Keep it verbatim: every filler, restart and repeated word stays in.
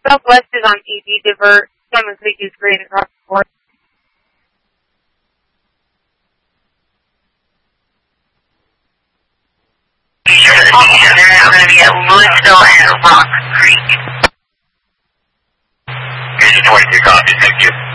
Southwest is on E D divert. Diamond Creek is green across the board. They're now going to be at Louisville and Rock Creek. Vision twenty-two, copy. Thank you.